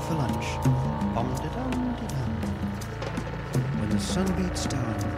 for lunch. Bom-de-dum-de-dum. When the sun beats down